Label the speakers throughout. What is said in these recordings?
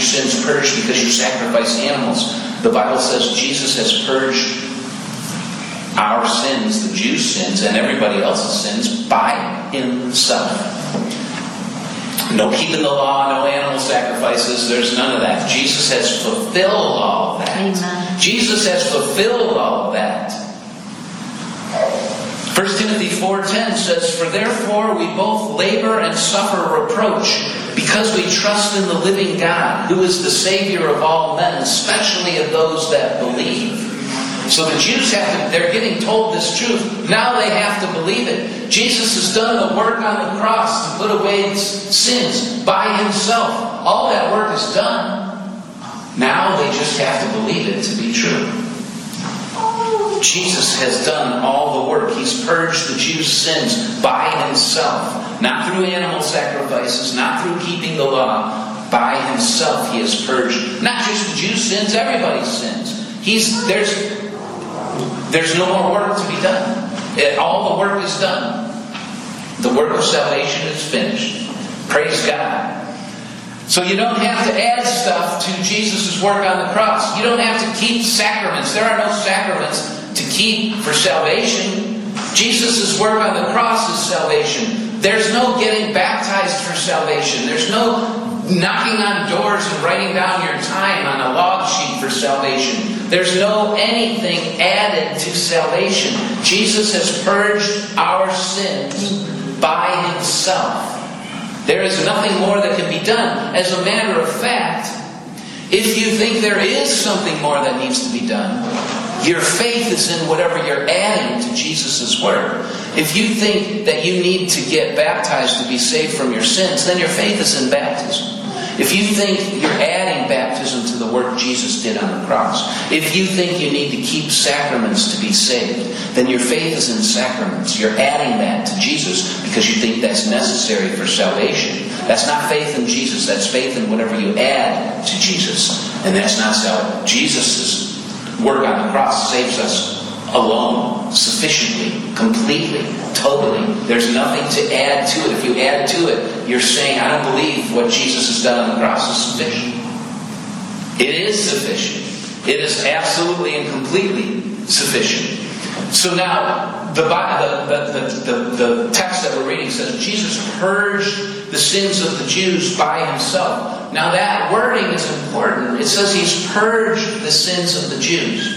Speaker 1: sins purged because you sacrifice animals. The Bible says Jesus has purged our sins, the Jews' sins, and everybody else's sins by himself. No keeping the law, no animal sacrifices, there's none of that. Jesus has fulfilled all of that.
Speaker 2: Amen.
Speaker 1: Jesus has fulfilled all of that. 1 Timothy 4:10 says, "For therefore we both labor and suffer reproach, because we trust in the living God, who is the Savior of all men, especially of those that believe." So the Jews they're getting told this truth. Now they have to believe it. Jesus has done the work on the cross to put away sins by himself. All that work is done. Now they just have to believe it to be true. Jesus has done all the work. He's purged the Jews' sins by himself. Not through animal sacrifices, not through keeping the law. By himself he has purged not just the Jews' sins, everybody's sins. There's no more work to be done. All the work is done. The work of salvation is finished. Praise God. So you don't have to add stuff to Jesus' work on the cross. You don't have to keep sacraments. There are no sacraments to keep for salvation. Jesus' work on the cross is salvation. There's no getting baptized for salvation. There's no knocking on doors and writing down your time on a log sheet for salvation. There's no anything added to salvation. Jesus has purged our sins by himself. There is nothing more that can be done. As a matter of fact, if you think there is something more that needs to be done, your faith is in whatever you're adding to Jesus' work. If you think that you need to get baptized to be saved from your sins, then your faith is in baptism. If you think you're adding baptism to the work Jesus did on the cross, if you think you need to keep sacraments to be saved, then your faith is in sacraments. You're adding that to Jesus because you think that's necessary for salvation. That's not faith in Jesus. That's faith in whatever you add to Jesus. And that's not salvation. Jesus' work on the cross saves us alone, sufficiently, completely, totally. There's nothing to add to it. If you add to it, you're saying, I don't believe what Jesus has done on the cross is sufficient. It is sufficient. It is absolutely and completely sufficient. So now, the text that we're reading says, Jesus purged the sins of the Jews by himself. Now that wording is important. It says he's purged the sins of the Jews.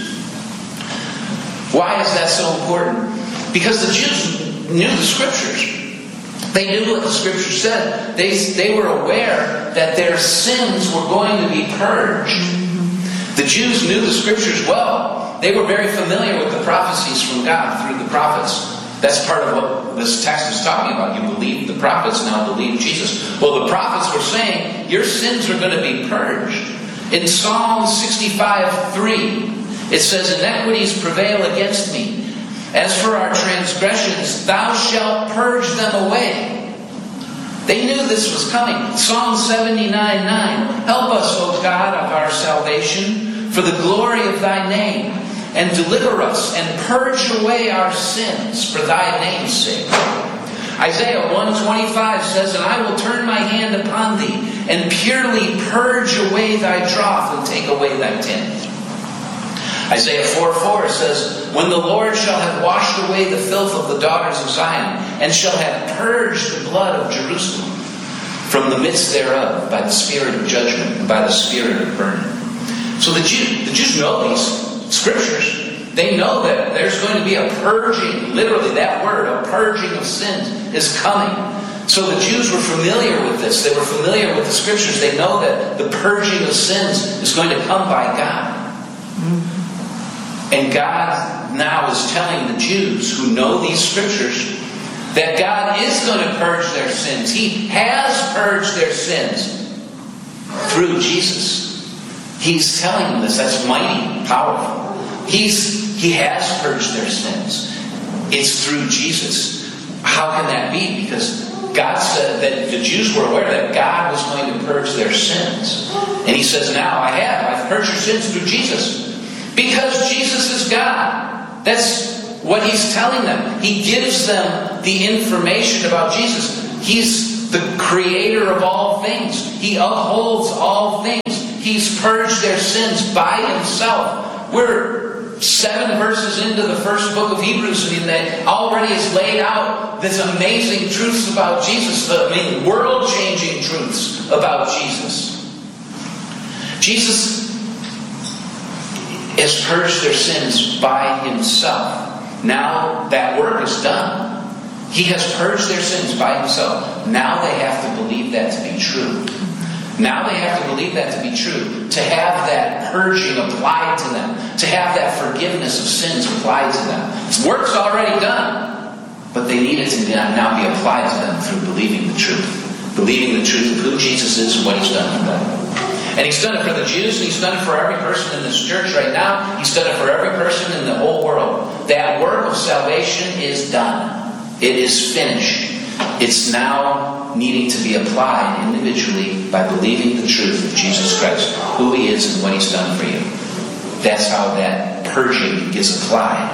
Speaker 1: Why is that so important? Because the Jews knew the Scriptures. They knew what the Scriptures said. They were aware that their sins were going to be purged. The Jews knew the Scriptures well. They were very familiar with the prophecies from God through the prophets. That's part of what this text is talking about. You believe the prophets, now believe Jesus. Well, the prophets were saying, your sins are going to be purged. In Psalm 65:3, it says, iniquities prevail against me. As for our transgressions, thou shalt purge them away. They knew this was coming. Psalm 79:9. Help us, O God of our salvation, for the glory of thy name, and deliver us, and purge away our sins for thy name's sake. Isaiah 1:25 says, and I will turn my hand upon thee, and purely purge away thy dross, and take away thy tint. Isaiah 4:4 says, when the Lord shall have washed away the filth of the daughters of Zion, and shall have purged the blood of Jerusalem from the midst thereof by the spirit of judgment and by the spirit of burning. So the Jews know these Scriptures. They know that there's going to be a purging, literally that word, a purging of sins is coming. So the Jews were familiar with this. They were familiar with the Scriptures. They know that the purging of sins is going to come by God. And God now is telling the Jews who know these Scriptures that God is going to purge their sins. He has purged their sins through Jesus. He's telling them this. That's mighty, powerful. He has purged their sins. It's through Jesus. How can that be? Because God said that the Jews were aware that God was going to purge their sins. And he says, now I've purged your sins through Jesus. Because Jesus is God. That's what he's telling them. He gives them the information about Jesus. He's the creator of all things. He upholds all things. He's purged their sins by Himself. We're 7 verses into the first book of Hebrews, and that already has laid out this amazing truths about Jesus. World-changing truths about Jesus. Jesus has purged their sins by Himself. Now that work is done. He has purged their sins by Himself. Now they have to believe that to be true. Now they have to believe that to be true. To have that purging applied to them. To have that forgiveness of sins applied to them. This work's already done. But they need it to now be applied to them through believing the truth. Believing the truth of who Jesus is and what He's done for them. And He's done it for the Jews, and He's done it for every person in this church right now. He's done it for every person in the whole world. That work of salvation is done. It is finished. It's now needing to be applied individually by believing the truth of Jesus Christ, who He is and what He's done for you. That's how that purging gets applied.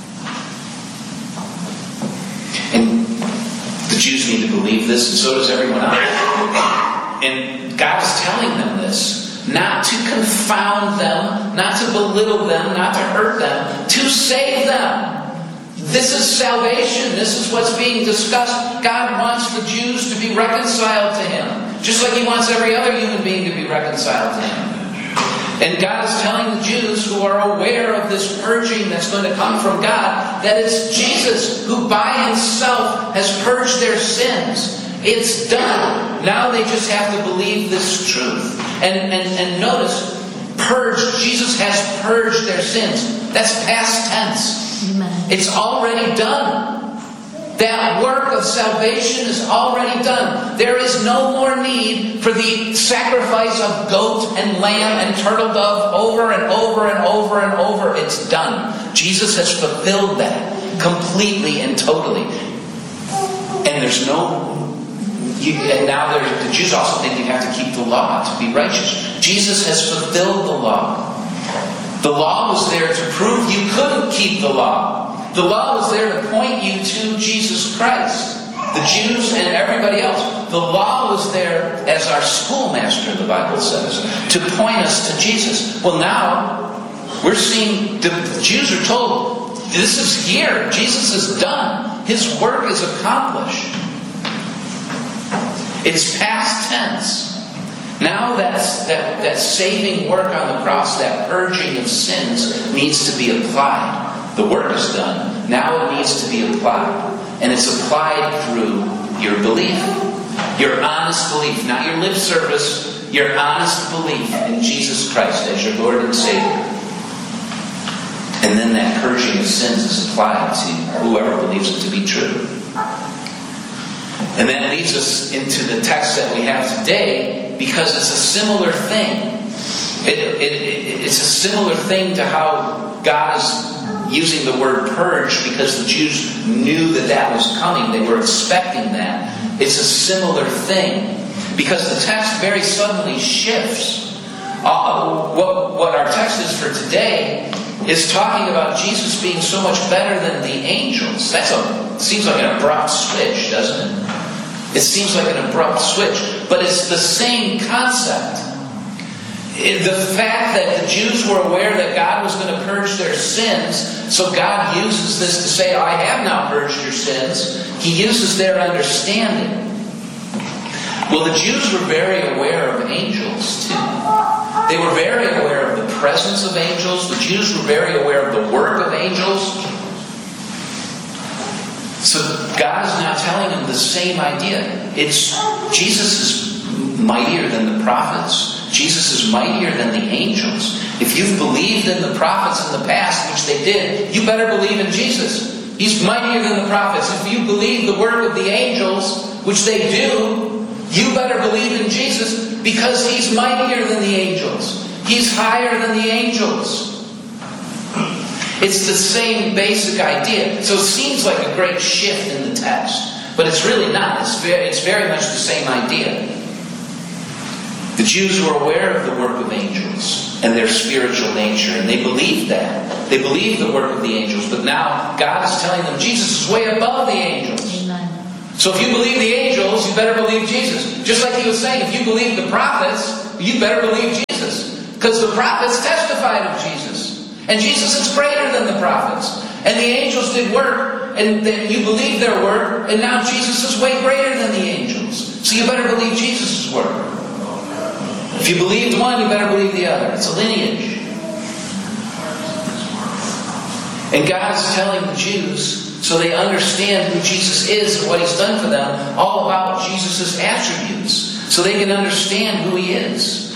Speaker 1: And the Jews need to believe this, and so does everyone else. And God is telling them this, not to confound them, not to belittle them, not to hurt them, to save them. This is salvation. This is what's being discussed. God wants the Jews to be reconciled to Him, just like He wants every other human being to be reconciled to Him. And God is telling the Jews who are aware of this purging that's going to come from God, that it's Jesus who by Himself has purged their sins. It's done. Now they just have to believe this truth. And notice, purged. Jesus has purged their sins. That's past tense.
Speaker 2: Amen.
Speaker 1: It's already done. That work of salvation is already done. There is no more need for the sacrifice of goat and lamb and turtle dove over and over and over and over. It's done. Jesus has fulfilled that completely and totally. And there's no... and now the Jews also think you have to keep the law to be righteous. Jesus has fulfilled the law. The law was there to prove you couldn't keep the law. The law was there to point you to Jesus Christ. The Jews and everybody else. The law was there as our schoolmaster, the Bible says, to point us to Jesus. Well, now we're seeing the Jews are told, this is here. Jesus is done. His work is accomplished. It's past tense. Now that saving work on the cross, that purging of sins, needs to be applied. The work is done. Now it needs to be applied. And it's applied through your belief. Your honest belief. Not your lip service. Your honest belief in Jesus Christ as your Lord and Savior. And then that purging of sins is applied to whoever believes it to be true. And that leads us into the text that we have today, because it's a similar thing. It's a similar thing to how God is using the word purge, because the Jews knew that was coming. They were expecting that. It's a similar thing, because the text very suddenly shifts. What our text is for today is talking about Jesus being so much better than the angels. Seems like an abrupt switch, doesn't it? It seems like an abrupt switch, but it's the same concept. The fact that the Jews were aware that God was going to purge their sins, so God uses this to say, I have now purged your sins. He uses their understanding. Well, the Jews were very aware of angels, too. They were very aware of the presence of angels. The Jews were very aware of the work of angels. So God is now telling them the same idea. It's Jesus is mightier than the prophets. Jesus is mightier than the angels. If you've believed in the prophets in the past, which they did, you better believe in Jesus. He's mightier than the prophets. If you believe the work of the angels, which they do, you better believe in Jesus, because He's mightier than the angels. He's higher than the angels. It's the same basic idea. So it seems like a great shift in the text, but it's really not. It's very much the same idea. The Jews were aware of the work of angels and their spiritual nature, and they believed that. They believed the work of the angels, but now God is telling them Jesus is way above the angels.
Speaker 2: Amen.
Speaker 1: So if you believe the angels, you better believe Jesus. Just like He was saying, if you believe the prophets, you better believe Jesus. Because the prophets testified of Jesus. And Jesus is greater than the prophets. And the angels did work, and then you believe their work, and now Jesus is way greater than the angels. So you better believe Jesus' work. If you believed one, you better believe the other. It's a lineage. And God is telling the Jews, so they understand who Jesus is and what He's done for them, all about Jesus' attributes, so they can understand who He is.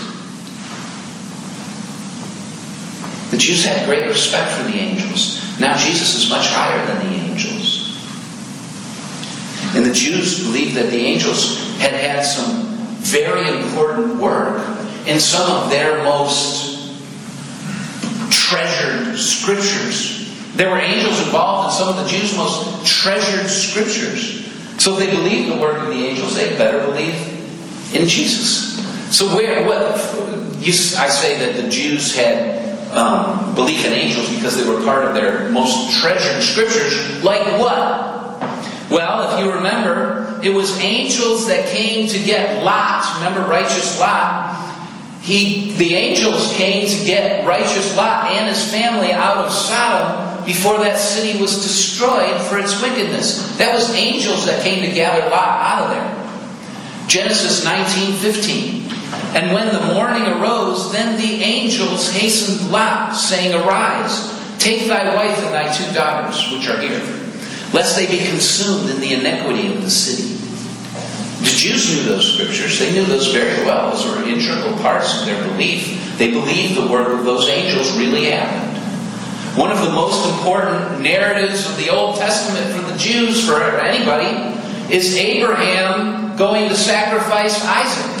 Speaker 1: The Jews had great respect for the angels. Now Jesus is much higher than the angels. And the Jews believed that the angels had had some very important work in some of their most treasured scriptures. There were angels involved in some of the Jews' most treasured scriptures. So if they believed the work of the angels, they better believe in Jesus. So I say that the Jews had belief in angels because they were part of their most treasured scriptures. Like what? Well, if you remember, it was angels that came to get Lot. Remember righteous Lot? The angels came to get righteous Lot and his family out of Sodom before that city was destroyed for its wickedness. That was angels that came to gather Lot out of there. Genesis 19:15. And when the morning arose, then the angels hastened Lot, saying, Arise, take thy wife and thy 2 daughters, which are here, lest they be consumed in the iniquity of the city. The Jews knew those scriptures. They knew those very well. Those were integral parts of their belief. They believed the work of those angels really happened. One of the most important narratives of the Old Testament for the Jews, for anybody, is Abraham going to sacrifice Isaac.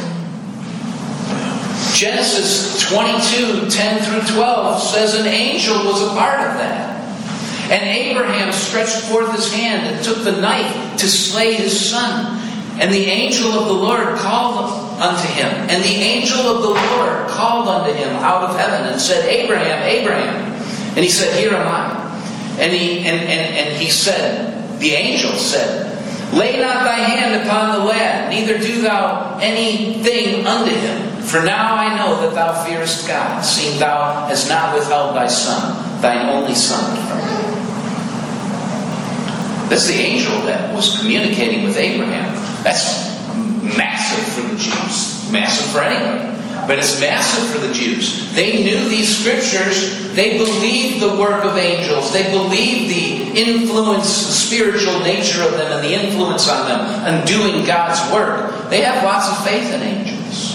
Speaker 1: Genesis 22:10-12 says an angel was a part of that. And Abraham stretched forth his hand and took the knife to slay his son. And the angel of the Lord called unto him. And the angel of the Lord called unto him out of heaven and said, Abraham, Abraham. And he said, Here am I. And he said, the angel said, Lay not thy hand upon the lad, neither do thou anything unto him. For now I know that thou fearest God, seeing thou hast not withheld thy son, thine only son, from me. That's the angel that was communicating with Abraham. That's massive for the Jews. Massive for anybody. But it's massive for the Jews. They knew these scriptures. They believed the work of angels. They believed the influence, the spiritual nature of them and the influence on them and doing God's work. They have lots of faith in angels.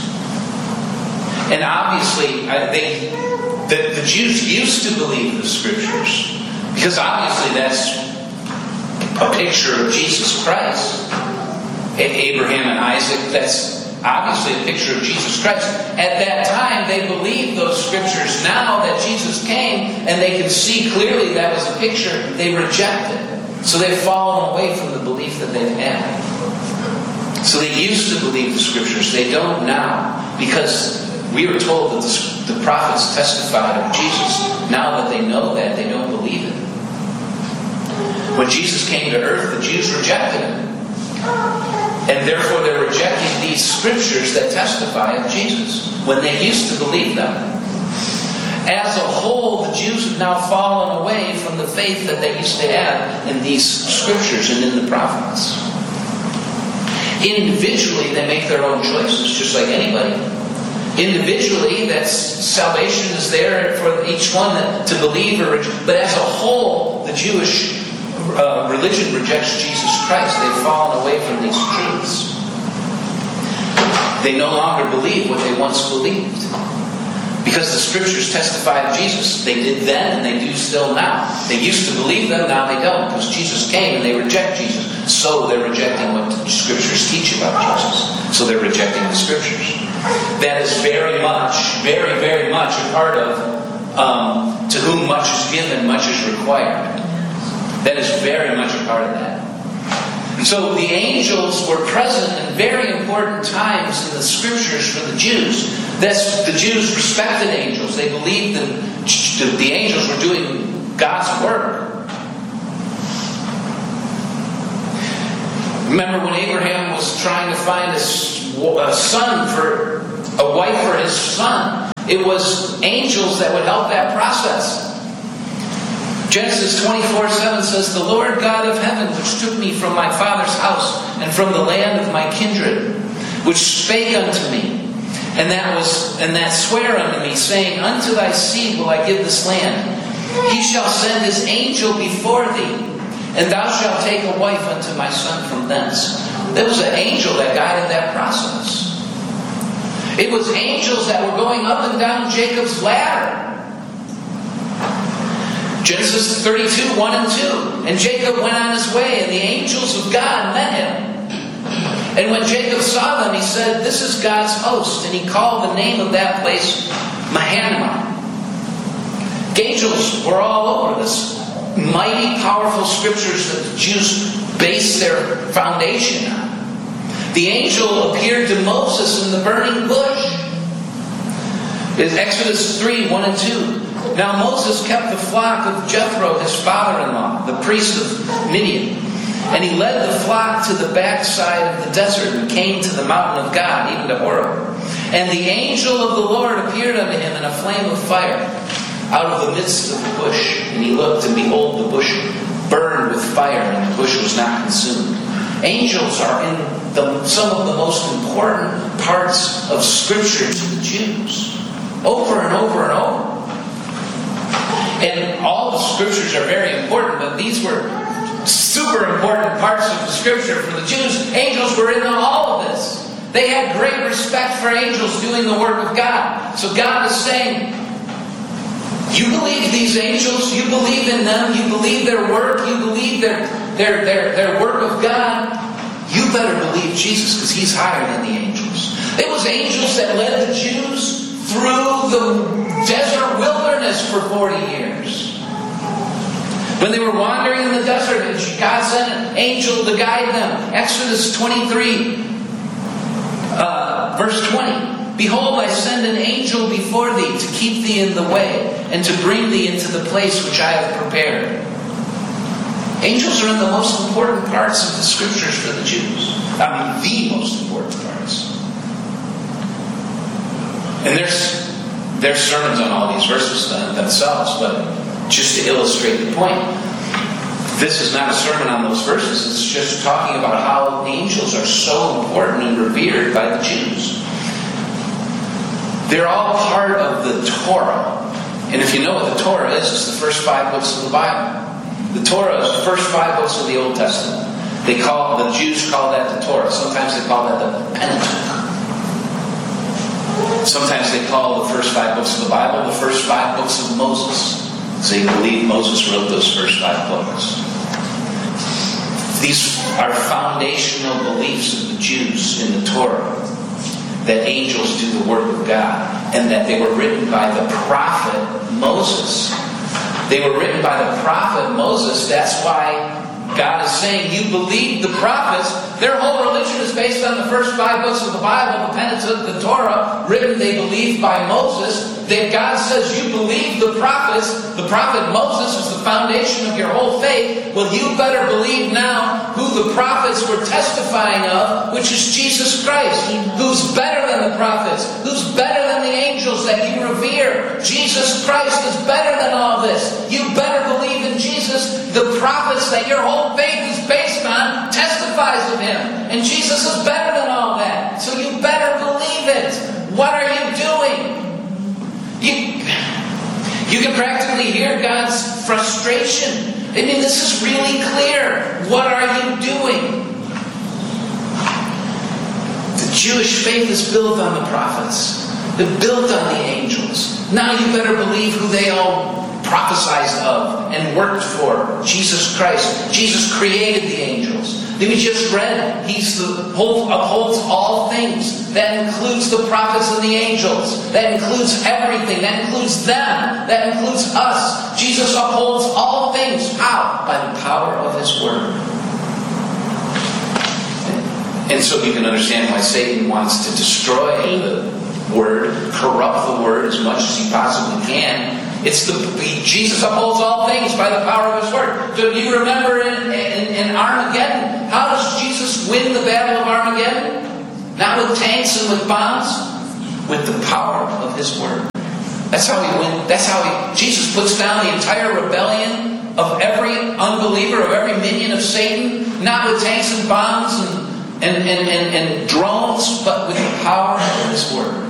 Speaker 1: And obviously, the Jews used to believe the scriptures. Because obviously that's a picture of Jesus Christ. Abraham and Isaac, that's obviously a picture of Jesus Christ. At that time, they believed those scriptures. Now that Jesus came and they can see clearly that was a picture, they reject it. So they've fallen away from the belief that they've had. So they used to believe the scriptures. They don't now. Because we were told that the prophets testified of Jesus. Now that they know that, they don't believe it. When Jesus came to earth, the Jews rejected him. And therefore they're rejecting these scriptures that testify of Jesus when they used to believe them. As a whole, the Jews have now fallen away from the faith that they used to have in these scriptures and in the prophets. Individually, they make their own choices, just like anybody. Individually, that salvation is there for each one to believe or reject. But as a whole, the Jewish religion rejects Jesus Christ. They've fallen away from these truths. They no longer believe what they once believed. Because the scriptures testify of Jesus. They did then and they do still now. They used to believe them, now they don't. Because Jesus came and they reject Jesus. So they're rejecting what the scriptures teach about Jesus. So they're rejecting the scriptures. That is very much, very, very much a part of to whom much is given, much is required. That is very much a part of that. So the angels were present in very important times in the scriptures for the Jews. The Jews respected angels. They believed that the angels were doing God's work. Remember when Abraham was trying to find a son for a wife for his son, It was angels that would help that process. Genesis 24:7 says, "The Lord God of heaven, which took me from my father's house and from the land of my kindred, which spake unto me, and that sware unto me, saying, Unto thy seed will I give this land. He shall send his angel before thee, and thou shalt take a wife unto my son from thence." There was an angel that guided that process. It was angels that were going up and down Jacob's ladder. Genesis 32:1 and 2. "And Jacob went on his way, and the angels of God met him. And when Jacob saw them, he said, This is God's host. And he called the name of that place Mahanaim." Angels were all over this mighty, powerful scriptures that the Jews based their foundation on. The angel appeared to Moses in the burning bush. It's Exodus 3:1 and 2. "Now Moses kept the flock of Jethro, his father-in-law, the priest of Midian. And he led the flock to the backside of the desert and came to the mountain of God, even to Horeb. And the angel of the Lord appeared unto him in a flame of fire out of the midst of the bush. And he looked, and behold, the bush burned with fire, and the bush was not consumed." Angels are in some of the most important parts of Scripture to the Jews. Over and over and over. And all the Scriptures are very important, but these were super important parts of the Scripture for the Jews. Angels were in all of this. They had great respect for angels doing the work of God. So God is saying, you believe these angels, you believe in them, you believe their work, you believe their work of God, you better believe Jesus, because He's higher than the angels. It was angels that led the Jews through the desert wilderness for 40 years. When they were wandering in the desert, God sent an angel to guide them. Exodus 23, verse 20. "Behold, I send an angel before thee to keep thee in the way, and to bring thee into the place which I have prepared." Angels are in the most important parts of the Scriptures for the Jews. The most important parts. And there's sermons on all these verses themselves, but just to illustrate the point, this is not a sermon on those verses. It's just talking about how angels are so important and revered by the Jews. They're all part of the Torah. And if you know what the Torah is, it's the first 5 books of the Bible. The Torah is the first 5 books of the Old Testament. The Jews call that the Torah. Sometimes they call that the Pentateuch. Sometimes they call the first 5 books of the Bible the first 5 books of Moses. So you believe Moses wrote those first 5 books. These are foundational beliefs of the Jews in the Torah. That angels do the work of God. And that they were written by the prophet Moses. They were written by the prophet Moses. That's why God is saying, you believe the prophets. Their whole religion is based on the first 5 books of the Bible, the Pentateuch, the Torah, written, they believe, by Moses. That God says you believe the prophets. The prophet Moses is the foundation of your whole faith. Well, you better believe now who the prophets were testifying of, which is Jesus Christ, who's better than the prophets, who's better than the angels that you revere. Jesus Christ is better than all this. You better believe in Jesus. The prophets that your whole faith is based on testifies of Him. And Jesus is better than all that. So you better believe it. What are you doing? You can practically hear God's frustration. I mean, this is really clear. What are you doing? The Jewish faith is built on the prophets. They're built on the angels. Now you better believe who they all prophesied of and worked for. Jesus Christ. Jesus created the angels. Then we just read, He upholds all things. That includes the prophets and the angels. That includes everything. That includes them. That includes us. Jesus upholds all things. How? By the power of His Word. And so you can understand why Satan wants to destroy the Word, corrupt the Word as much as he possibly can. Jesus upholds all things by the power of His Word. So do you remember in Armageddon, how does Jesus win the battle of Armageddon? Not with tanks and with bombs, with the power of His Word. That's how he wins. Jesus puts down the entire rebellion of every unbeliever, of every minion of Satan, not with tanks and bombs and drones, but with the power of his word.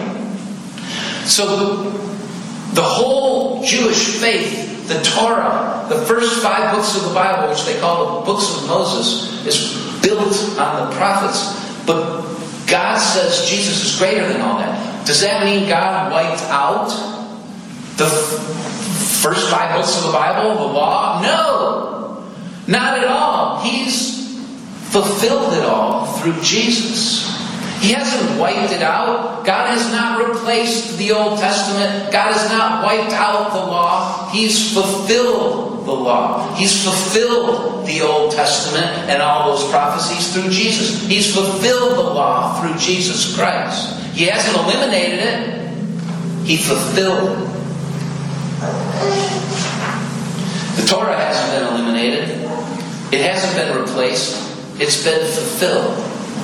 Speaker 1: So the whole Jewish faith, the Torah, the first 5 books of the Bible, which they call the books of Moses, is built on the prophets. But God says Jesus is greater than all that. Does that mean God wiped out the first 5 books of the Bible, the law? No! Not at all. He's fulfilled it all through Jesus. He hasn't wiped it out. God has not replaced the Old Testament. God has not wiped out the law. He's fulfilled the law. He's fulfilled the Old Testament and all those prophecies through Jesus. He's fulfilled the law through Jesus Christ. He hasn't eliminated it. He fulfilled it. The Torah hasn't been eliminated. It hasn't been replaced. It's been fulfilled.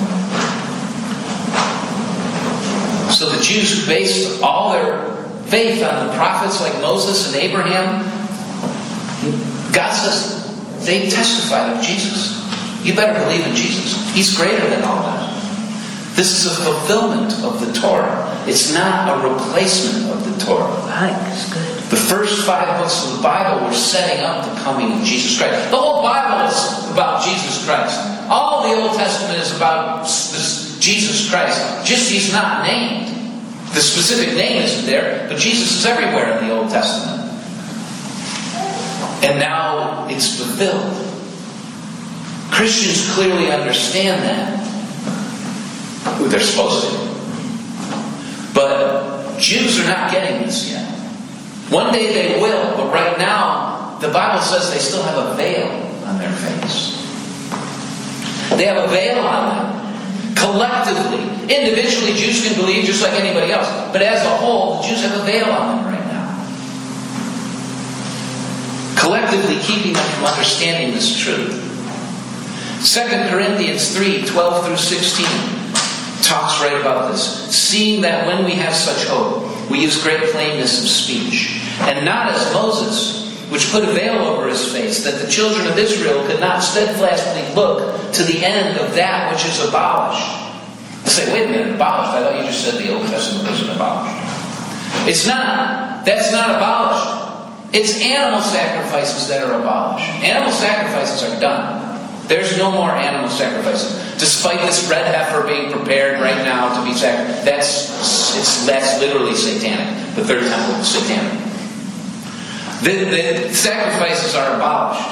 Speaker 1: So the Jews who based all their faith on the prophets like Moses and Abraham, God says they testified of Jesus. You better believe in Jesus. He's greater than all that. This is a fulfillment of the Torah. It's not a replacement of the Torah.
Speaker 2: That's good.
Speaker 1: The first 5 books of the Bible were setting up the coming of Jesus Christ. The whole Bible is about Jesus Christ. All the Old Testament is about Jesus Christ. Just He's not named. The specific name isn't there, but Jesus is everywhere in the Old Testament. And now it's fulfilled. Christians clearly understand that. They're supposed to. But Jews are not getting this yet. One day they will, but right now, the Bible says they still have a veil on their face. They have a veil on them. Collectively, individually, Jews can believe just like anybody else. But as a whole, the Jews have a veil on them right now. Collectively keeping them from understanding this truth. 2 Corinthians 3, 12 through 16 talks right about this. Seeing that when we have such hope, we use great plainness of speech. And not as Moses, which put a veil over his face, that the children of Israel could not steadfastly look to the end of that which is abolished. You say, wait a minute, abolished? I thought you just said the Old Testament wasn't abolished. It's not. That's not abolished. It's animal sacrifices that are abolished. Animal sacrifices are done. There's no more animal sacrifices. Despite this red heifer being prepared right now to be sacrificed, that's literally satanic. The third temple is satanic. The sacrifices are abolished.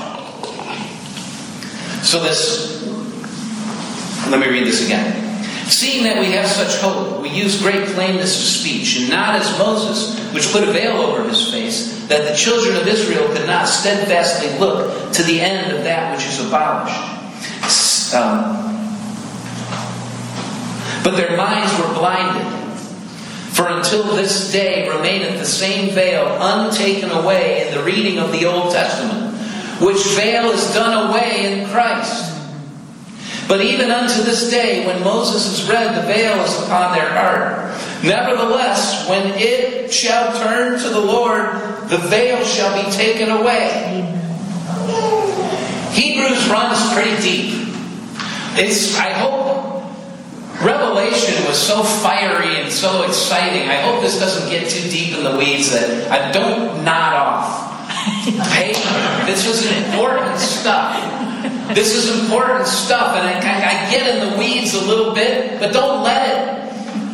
Speaker 1: So let me read this again. Seeing that we have such hope, we use great plainness of speech, and not as Moses, which put a veil over his face, that the children of Israel could not steadfastly look to the end of that which is abolished. But their minds were blinded. For until this day remaineth the same veil untaken away in the reading of the Old Testament, which veil is done away in Christ. But even unto this day, when Moses is read, the veil is upon their heart. Nevertheless, when it shall turn to the Lord, the veil shall be taken away. Hebrews runs pretty deep. I hope Revelation was so fiery and so exciting. I hope this doesn't get too deep in the weeds that I don't nod off. Hey, this is important stuff. This is important stuff, and I get in the weeds a little bit, but don't let it.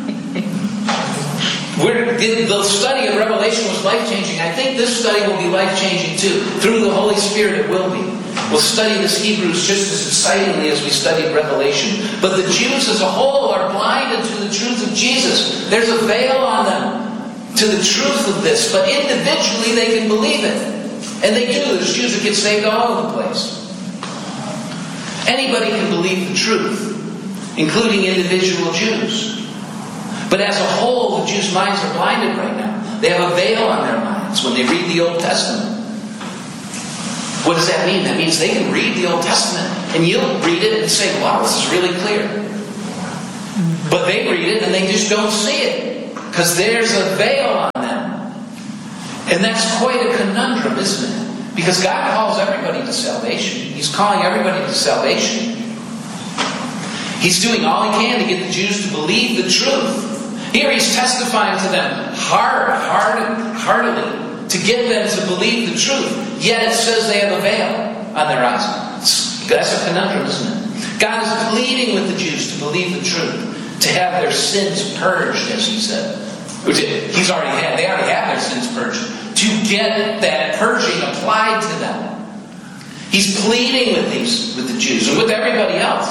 Speaker 1: The study of Revelation was life-changing. I think this study will be life-changing too. Through the Holy Spirit it will be. We'll study this Hebrews just as excitingly as we studied Revelation. But the Jews as a whole are blinded to the truth of Jesus. There's a veil on them to the truth of this, but individually they can believe it. And they do. There's Jews that get saved all over the place. Anybody can believe the truth, including individual Jews. But as a whole, the Jews' minds are blinded right now. They have a veil on their minds when they read the Old Testament. What does that mean? That means they can read the Old Testament, and you'll read it and say, wow, this is really clear. But they read it and they just don't see it, because there's a veil on them. And that's quite a conundrum, isn't it? Because God calls everybody to salvation. He's calling everybody to salvation. He's doing all He can to get the Jews to believe the truth. Here He's testifying to them heartily, to get them to believe the truth. Yet it says they have a veil on their eyes. That's a conundrum, isn't it? God is pleading with the Jews to believe the truth, to have their sins purged, as He said. They already have their sins purged. To get that purging applied to them. He's pleading with the Jews and with everybody else.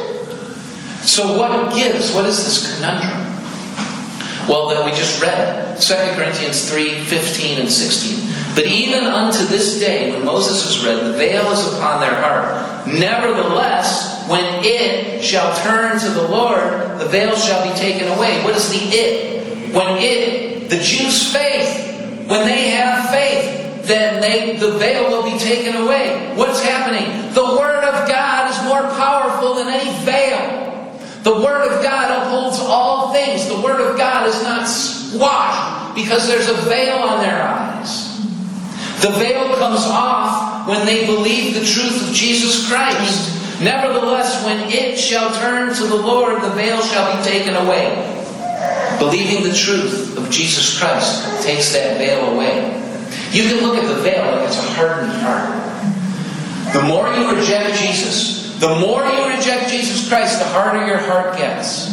Speaker 1: So what gives? What is this conundrum? Well, that we just read, 2 Corinthians 3:15 and 16. But even unto this day, when Moses is read, the veil is upon their heart. Nevertheless, when it shall turn to the Lord, the veil shall be taken away. What is the it? When the Jews' faith, when they have faith, then the veil will be taken away. What's happening? The Word of God is more powerful than any veil. The Word of God upholds all things. The Word of God is not squashed because there's a veil on their eyes. The veil comes off when they believe the truth of Jesus Christ. Nevertheless, when it shall turn to the Lord, the veil shall be taken away. Believing the truth of Jesus Christ takes that veil away. You can look at the veil like it's a hardened heart. The more you reject Jesus, the more you reject Jesus Christ, the harder your heart gets.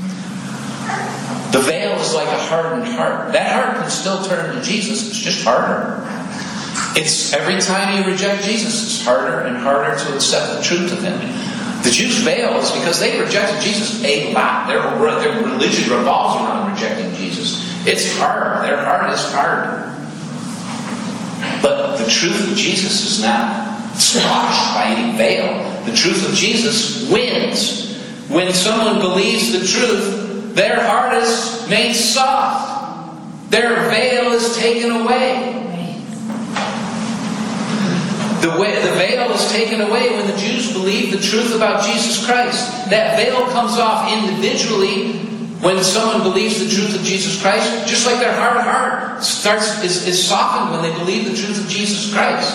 Speaker 1: The veil is like a hardened heart. That heart can still turn to Jesus. It's just harder. It's every time you reject Jesus, it's harder and harder to accept the truth of Him. The Jews' veil is because they rejected Jesus a lot. Their religion revolves around rejecting Jesus. It's hard. Their heart is hard. But the truth of Jesus is not squashed by any veil. The truth of Jesus wins. When someone believes the truth, their heart is made soft. Their veil is taken away. The veil is taken away when the Jews believe the truth about Jesus Christ. That veil comes off individually when someone believes the truth of Jesus Christ, just like their heart is softened when they believe the truth of Jesus Christ.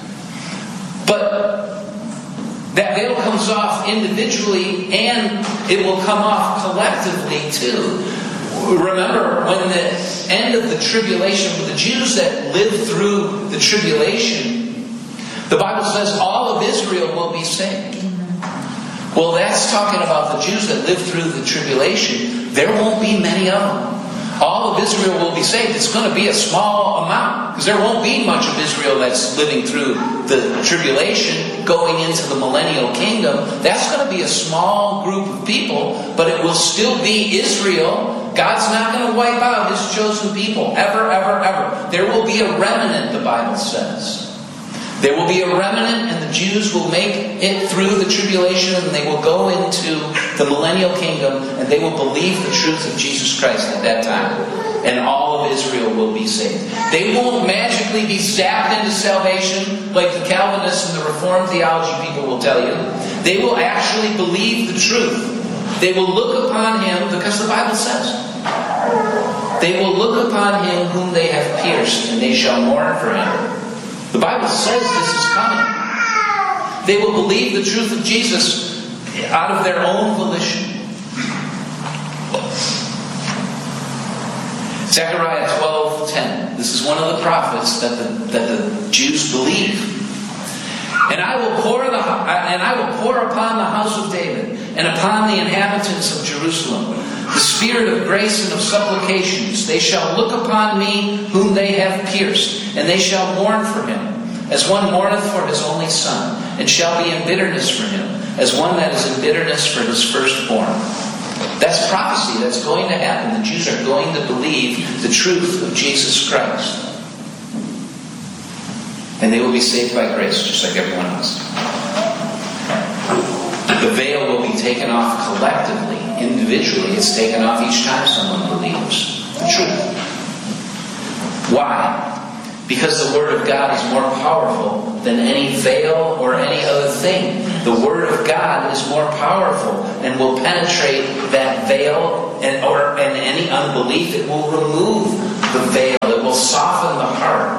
Speaker 1: But that veil comes off individually and it will come off collectively too. Remember, when the end of the tribulation, for the Jews that lived through the tribulation, the Bible says all of Israel will be saved. Well, that's talking about the Jews that lived through the tribulation. There won't be many of them. All of Israel will be saved. It's going to be a small amount, because there won't be much of Israel that's living through the tribulation going into the millennial kingdom. That's going to be a small group of people, but it will still be Israel. God's not going to wipe out His chosen people ever, ever, ever. There will be a remnant, the Bible says. There will be a remnant, and the Jews will make it through the tribulation, and they will go into the millennial kingdom, and they will believe the truth of Jesus Christ at that time. And all of Israel will be saved. They won't magically be zapped into salvation like the Calvinists and the Reformed theology people will tell you. They will actually believe the truth. They will look upon Him, because the Bible says, they will look upon Him whom they have pierced, and they shall mourn for Him. The Bible says this is coming. They will believe the truth of Jesus out of their own volition. Zechariah 12:10. This is one of the prophets that the Jews believe. And I will pour upon the house of David and upon the inhabitants of Jerusalem the spirit of grace and of supplications. They shall look upon me whom they have pierced, and they shall mourn for him, as one mourneth for his only son, and shall be in bitterness for him, as one that is in bitterness for his firstborn. That's prophecy that's going to happen. The Jews are going to believe the truth of Jesus Christ. And they will be saved by grace, just like everyone else. The veil will be taken off collectively. Individually, it's taken off each time someone believes the truth. Why? Because the Word of God is more powerful than any veil or any other thing. The Word of God is more powerful and will penetrate that veil and any unbelief. It will remove the veil. It will soften the heart.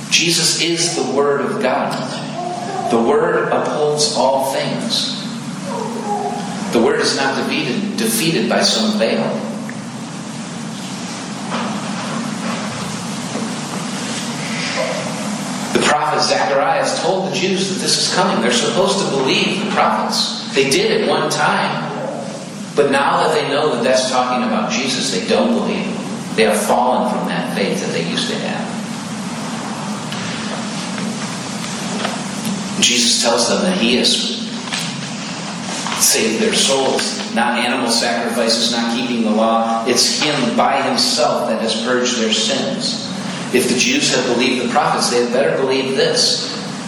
Speaker 1: Jesus is the Word of God. The Word upholds all things. The Word is not defeated by some veil. The prophet Zacharias told the Jews that this is coming. They're supposed to believe the prophets. They did at one time. But now that they know that that's talking about Jesus, they don't believe. They have fallen from that faith that they used to have. Jesus tells them that He has saved their souls. Not animal sacrifices, not keeping the law. It's Him by Himself that has purged their sins. If the Jews have believed the prophets, they had better believe this.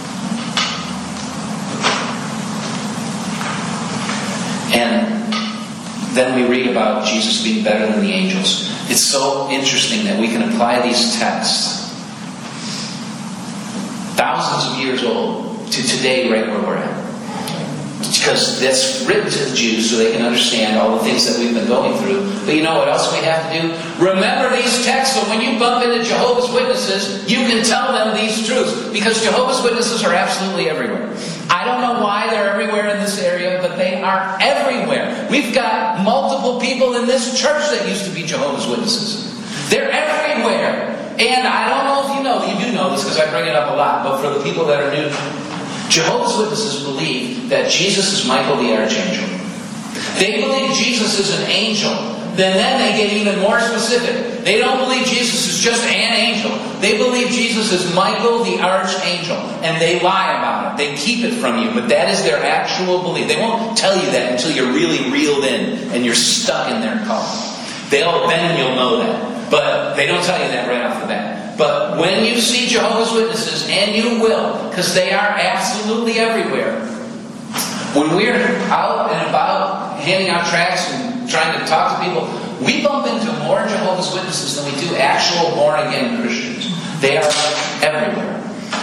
Speaker 1: And then we read about Jesus being better than the angels. It's so interesting that we can apply these texts, thousands of years old, to today right where we're at. Because that's written to the Jews so they can understand all the things that we've been going through. But you know what else we have to do? Remember these texts so when you bump into Jehovah's Witnesses, you can tell them these truths. Because Jehovah's Witnesses are absolutely everywhere. I don't know why they're everywhere in this area, but they are everywhere. We've got multiple people in this church that used to be Jehovah's Witnesses. They're everywhere. And I don't know if you do know this because I bring it up a lot, but for the people that are new, Jehovah's Witnesses believe that Jesus is Michael the Archangel. They believe Jesus is an angel. Then they get even more specific. They don't believe Jesus is just an angel. They believe Jesus is Michael the Archangel. And they lie about it. They keep it from you. But that is their actual belief. They won't tell you that until you're really reeled in and you're stuck in their cult. Then you'll know that. But they don't tell you that right off the bat. But when you see Jehovah's Witnesses, and you will, because they are absolutely everywhere, when we're out and about handing out tracts and trying to talk to people, we bump into more Jehovah's Witnesses than we do actual born-again Christians. They are everywhere.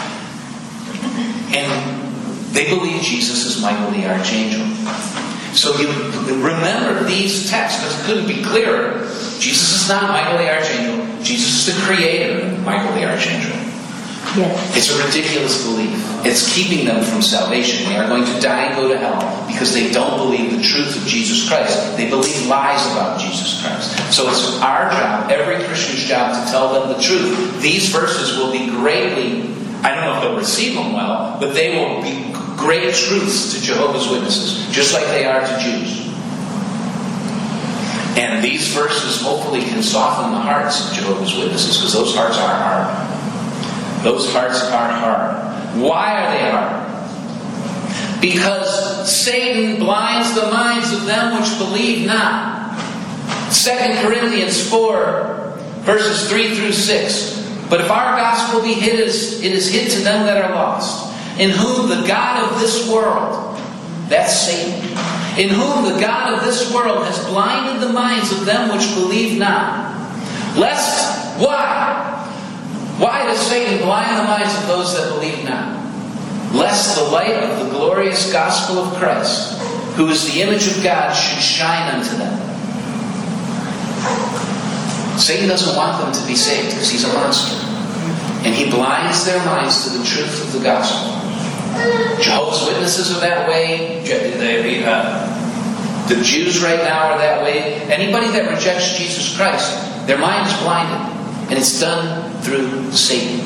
Speaker 1: And they believe Jesus is Michael the Archangel. So you remember these texts, because it couldn't be clearer. Jesus is not Michael the Archangel. Jesus is the creator of Michael the Archangel. Yes. It's a ridiculous belief. It's keeping them from salvation. They are going to die and go to hell because they don't believe the truth of Jesus Christ. They believe lies about Jesus Christ. So it's our job, every Christian's job, to tell them the truth. These verses will be greatly, I don't know if they'll receive them well, but they will be great truths to Jehovah's Witnesses, just like they are to Jews. And these verses hopefully can soften the hearts of Jehovah's Witnesses, because those hearts are hard. Those hearts are hard. Why are they hard? Because Satan blinds the minds of them which believe not. 2 Corinthians 4, verses 3 through 6. But if our gospel be hid, it is hid to them that are lost, in whom the God of this world, that's Satan, in whom the God of this world has blinded the minds of them which believe not. Lest, why? Why does Satan blind the minds of those that believe not? Lest the light of the glorious gospel of Christ, who is the image of God, should shine unto them. Satan doesn't want them to be saved because he's a monster. And he blinds their minds to the truth of the gospel. Jehovah's Witnesses are that way. The Jews right now are that way. Anybody that rejects Jesus Christ, their mind is blinded. And it's done through Satan.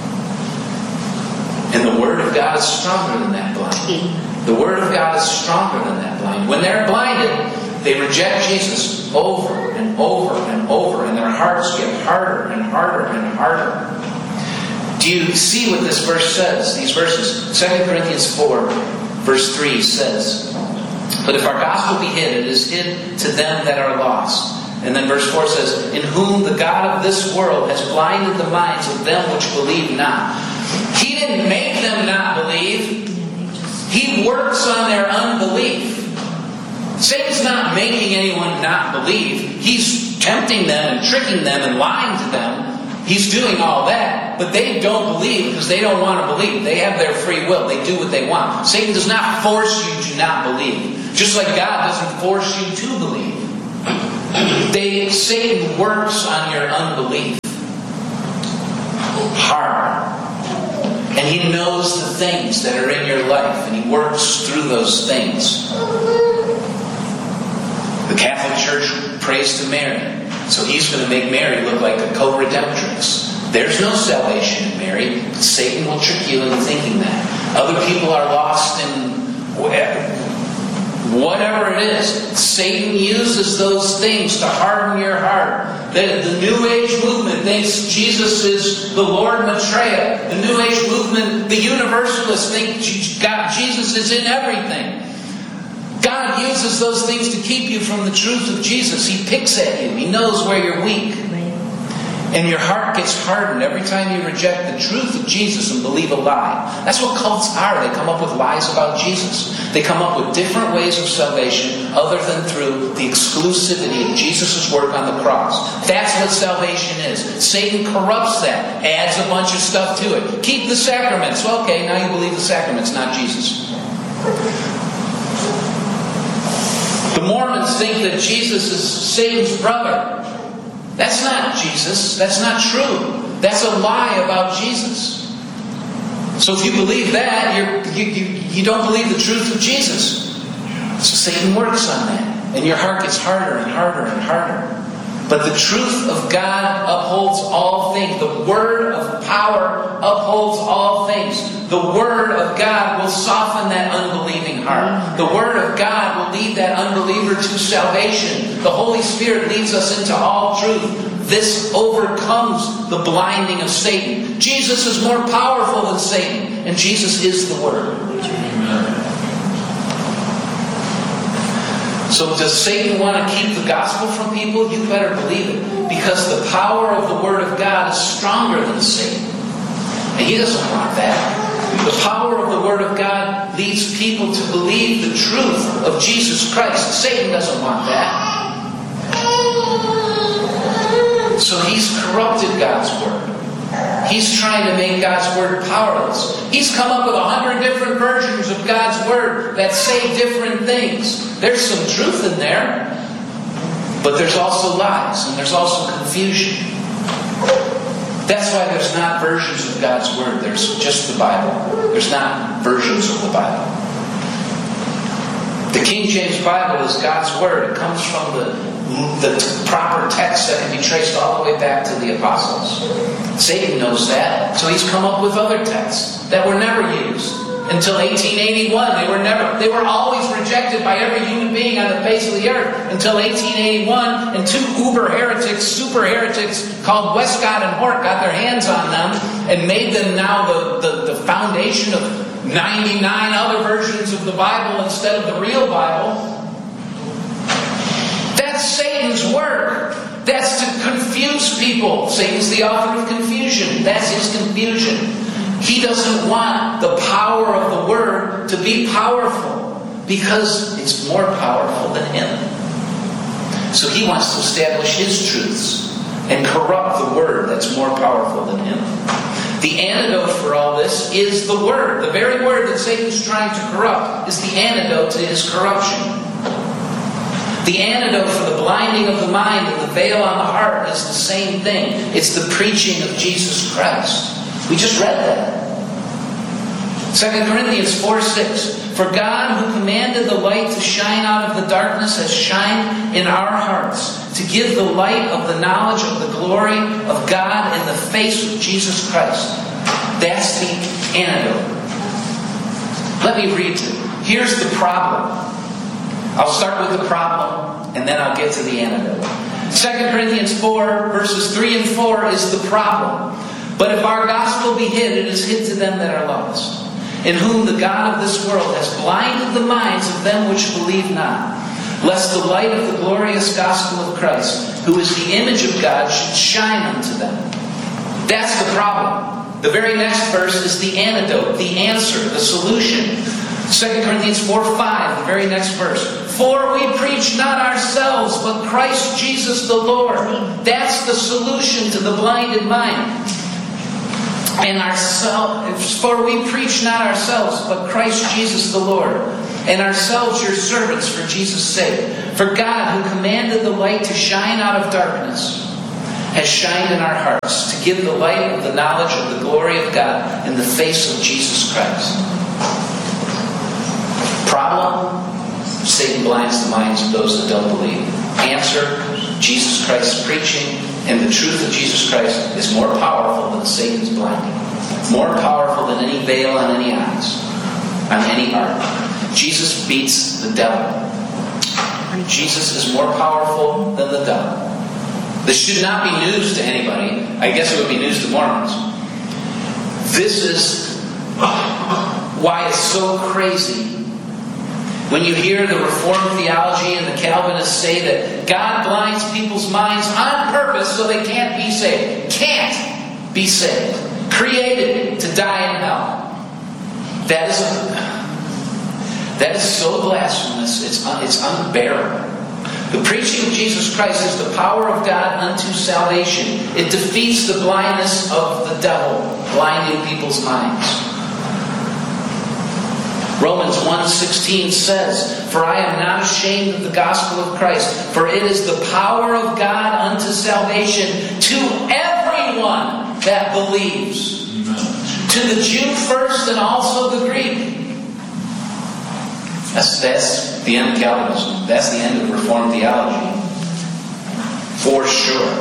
Speaker 1: And the Word of God is stronger than that blind. The Word of God is stronger than that blind. When they're blinded, they reject Jesus over and over and over, and their hearts get harder and harder and harder. Do you see what this verse says? These verses, 2 Corinthians 4, verse 3 says, but if our gospel be hid, it is hid to them that are lost. And then verse 4 says, in whom the God of this world has blinded the minds of them which believe not. He didn't make them not believe. He works on their unbelief. Satan's not making anyone not believe. He's tempting them and tricking them and lying to them. He's doing all that. But they don't believe because they don't want to believe. They have their free will. They do what they want. Satan does not force you to not believe. Just like God doesn't force you to believe. Satan works on your unbelief. hard. And He knows the things that are in your life, and He works through those things. The Catholic Church prays to Mary, so He's going to make Mary look like a co-redemptrix. There's no salvation in Mary. Satan will trick you into thinking that. Other people are lost in whatever it is. Satan uses those things to harden your heart. The New Age movement thinks Jesus is the Lord Maitreya. The New Age movement, the Universalists think Jesus is in everything. God uses those things to keep you from the truth of Jesus. He picks at you. He knows where you're weak. And your heart gets hardened every time you reject the truth of Jesus and believe a lie. That's what cults are. They come up with lies about Jesus. They come up with different ways of salvation other than through the exclusivity of Jesus' work on the cross. That's what salvation is. Satan corrupts that, adds a bunch of stuff to it. Keep the sacraments. Well, okay, now you believe the sacraments, not Jesus. The Mormons think that Jesus is Satan's brother. That's not Jesus. That's not true. That's a lie about Jesus. So if you believe that, you don't believe the truth of Jesus. So Satan works on that. And your heart gets harder and harder and harder. But the truth of God upholds all things. The Word of power upholds all things. The Word of God will soften that unbelieving heart. The Word of God will lead that unbeliever to salvation. The Holy Spirit leads us into all truth. This overcomes the blinding of Satan. Jesus is more powerful than Satan. And Jesus is the Word. Amen. So does Satan want to keep the gospel from people? You better believe it. Because the power of the Word of God is stronger than Satan. And he doesn't want that. The power of the Word of God leads people to believe the truth of Jesus Christ. Satan doesn't want that. So he's corrupted God's Word. He's trying to make God's Word powerless. He's come up with 100 different versions of God's Word that say different things. There's some truth in there, but there's also lies and there's also confusion. That's why there's not versions of God's Word. There's just the Bible. There's not versions of the Bible. The King James Bible is God's Word. It comes from the proper text that can be traced all the way back to the apostles. Satan knows that, so he's come up with other texts that were never used until 1881. They were always rejected by every human being on the face of the earth until 1881, and two super heretics called Westcott and Hort got their hands on them and made them now the foundation of 99 other versions of the Bible instead of the real Bible. That's Satan's work. That's to confuse people. Satan's the author of confusion. That's his confusion. He doesn't want the power of the Word to be powerful because it's more powerful than him. So he wants to establish his truths and corrupt the Word that's more powerful than him. The antidote for all this is the Word. The very Word that Satan's trying to corrupt is the antidote to his corruption. The antidote for the blinding of the mind and the veil on the heart is the same thing. It's the preaching of Jesus Christ. We just read that. 2 Corinthians 4:6. For God, who commanded the light to shine out of the darkness, has shined in our hearts to give the light of the knowledge of the glory of God in the face of Jesus Christ. That's the antidote. Let me read it. Here's the problem. I'll start with the problem, and then I'll get to the antidote. 2 Corinthians 4, verses 3 and 4 is the problem. But if our gospel be hid, it is hid to them that are lost, in whom the God of this world has blinded the minds of them which believe not, lest the light of the glorious gospel of Christ, who is the image of God, should shine unto them. That's the problem. The very next verse is the antidote, the answer, the solution. 2 Corinthians 4:5, the very next verse. For we preach not ourselves, but Christ Jesus the Lord. That's the solution to the blinded mind. For we preach not ourselves, but Christ Jesus the Lord, and ourselves your servants for Jesus' sake. For God, who commanded the light to shine out of darkness, has shined in our hearts to give the light of the knowledge of the glory of God in the face of Jesus Christ. Problem? Satan blinds the minds of those that don't believe. Answer? Jesus Christ's preaching and the truth of Jesus Christ is more powerful than Satan's blinding. More powerful than any veil on any eyes, on any heart. Jesus beats the devil. Jesus is more powerful than the devil. This should not be news to anybody. I guess it would be news to Mormons. This is why it's so crazy when you hear the Reformed theology and the Calvinists say that God blinds people's minds on purpose so they can't be saved. Can't be saved. Created to die in hell. That is so blasphemous. It's unbearable. The preaching of Jesus Christ is the power of God unto salvation. It defeats the blindness of the devil, blinding people's minds. Romans 1:16 says, "For I am not ashamed of the gospel of Christ, for it is the power of God unto salvation to everyone that believes." To the Jew first and also the Greek. That's the end of Calvinism. That's the end of Reformed theology. For sure.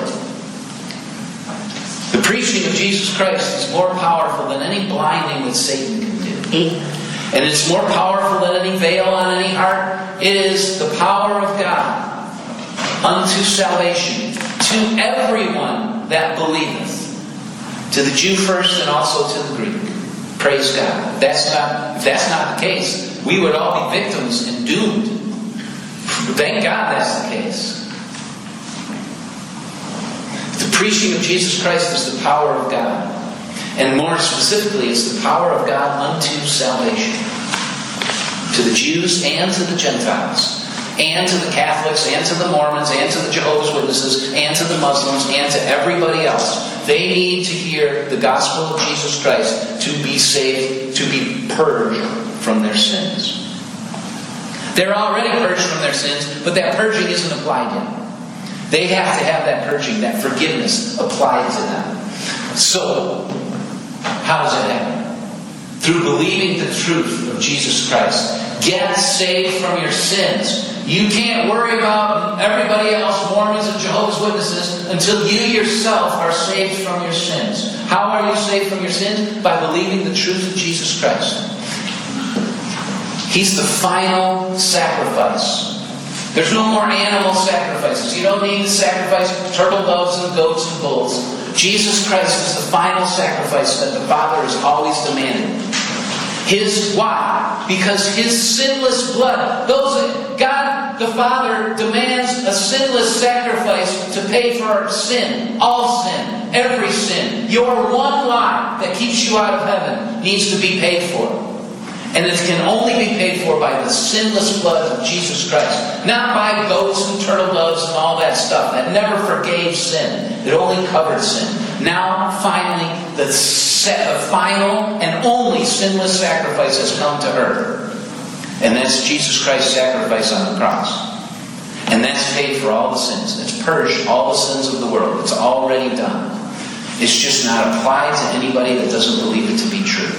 Speaker 1: The preaching of Jesus Christ is more powerful than any blinding that Satan can do. And it's more powerful than any veil on any heart. It is the power of God unto salvation to everyone that believeth. To the Jew first and also to the Greek. Praise God. If that's not the case, we would all be victims and doomed. Thank God that's the case. The preaching of Jesus Christ is the power of God. And more specifically, it's the power of God unto salvation. To the Jews and to the Gentiles. And to the Catholics, and to the Mormons, and to the Jehovah's Witnesses, and to the Muslims, and to everybody else. They need to hear the gospel of Jesus Christ to be saved, to be purged from their sins. They're already purged from their sins, but that purging isn't applied yet. They have to have that purging, that forgiveness applied to them. So, how does it happen? Through believing the truth of Jesus Christ. Get saved from your sins. You can't worry about everybody else, Mormons and Jehovah's Witnesses, until you yourself are saved from your sins. How are you saved from your sins? By believing the truth of Jesus Christ. He's the final sacrifice. There's no more animal sacrifices. You don't need to sacrifice turtle doves and goats and bulls. Jesus Christ is the final sacrifice that the Father has always demanded. Why? Because His sinless blood, God the Father demands a sinless sacrifice to pay for our sin. All sin. Every sin. Your one lie that keeps you out of heaven needs to be paid for. And it can only be paid for by the sinless blood of Jesus Christ. Not by goats and turtle doves and all that stuff. That never forgave sin. It only covered sin. Now, finally, the final and only sinless sacrifice has come to earth. And that's Jesus Christ's sacrifice on the cross. And that's paid for all the sins. It's purged all the sins of the world. It's already done. It's just not applied to anybody that doesn't believe it to be true.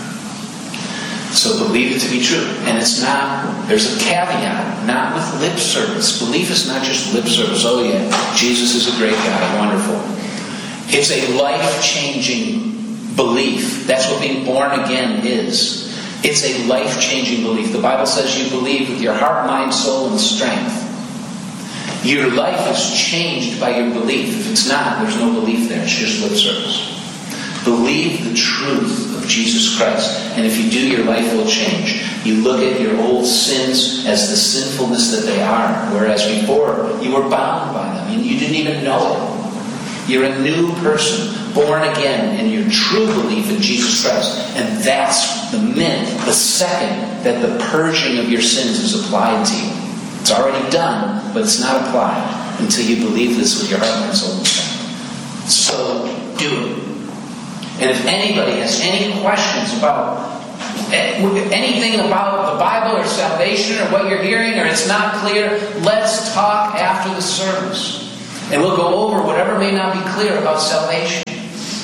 Speaker 1: So believe it to be true. And it's not, there's a caveat, not with lip service. Belief is not just lip service. Oh yeah, Jesus is a great guy, wonderful. It's a life-changing belief. That's what being born again is. It's a life-changing belief. The Bible says you believe with your heart, mind, soul, and strength. Your life is changed by your belief. If it's not, there's no belief there. It's just lip service. Believe the truth of Jesus Christ. And if you do, your life will change. You look at your old sins as the sinfulness that they are. Whereas before, you were bound by them. And you didn't even know it. You're a new person, born again, in your true belief in Jesus Christ. And that's the minute, the second, that the purging of your sins is applied to you. It's already done, but it's not applied until you believe this with your heart, mind, soul, and strength. So, do it. And if anybody has any questions about anything about the Bible or salvation or what you're hearing or it's not clear, let's talk after the service. And we'll go over whatever may not be clear about salvation.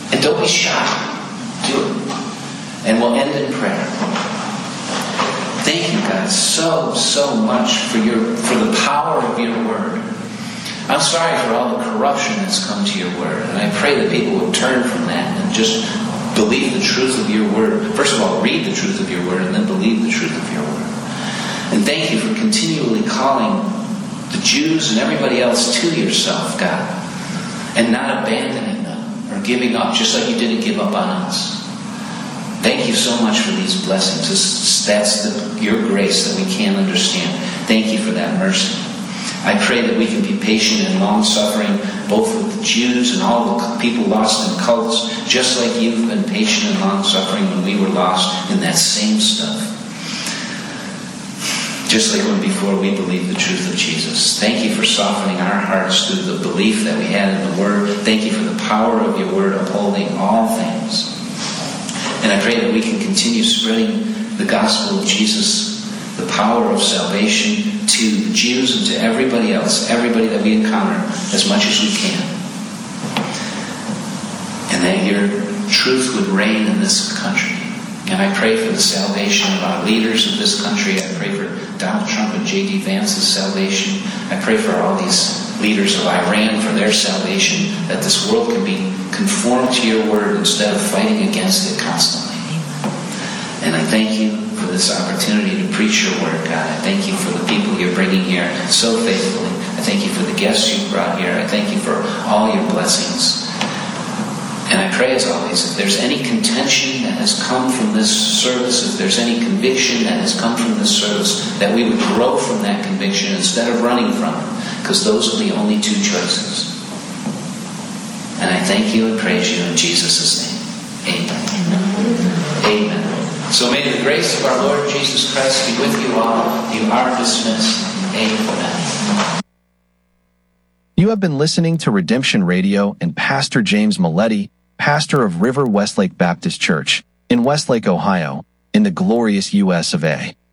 Speaker 1: And don't be shy. Do it. And we'll end in prayer. Thank you, God, so much for the power of your word. I'm sorry for all the corruption that's come to your word. And I pray that people would turn from that and just believe the truth of your word. First of all, read the truth of your word and then believe the truth of your word. And thank you for continually calling the Jews and everybody else to yourself, God, and not abandoning them or giving up, just like you didn't give up on us. Thank you so much for these blessings. That's your grace that we can't understand. Thank you for that mercy. I pray that we can be patient and long-suffering, both with the Jews and all the people lost in cults, just like you've been patient and long-suffering when we were lost in that same stuff. Just like when before we believed the truth of Jesus. Thank you for softening our hearts through the belief that we had in the Word. Thank you for the power of your Word upholding all things. And I pray that we can continue spreading the gospel of Jesus, the power of salvation, to the Jews and to everybody else, everybody that we encounter, as much as we can. And that your truth would reign in this country. And I pray for the salvation of our leaders of this country. I pray for Donald Trump and J.D. Vance's salvation. I pray for all these leaders of Iran for their salvation, that this world can be conformed to your word instead of fighting against it constantly. And I thank you for this opportunity to preach your word, God. I thank you for the people you're bringing here so faithfully. I thank you for the guests you've brought here. I thank you for all your blessings. And I pray, as always, if there's any contention that has come from this service, if there's any conviction that has come from this service, that we would grow from that conviction instead of running from it, because those are the only two choices. And I thank you and praise you in Jesus' name. Amen. Amen. So may the grace of our Lord Jesus Christ be with you all. You are dismissed. Amen.
Speaker 2: You have been listening to Redemption Radio and Pastor James Milletti, pastor of River Westlake Baptist Church in Westlake, Ohio, in the glorious U.S. of A.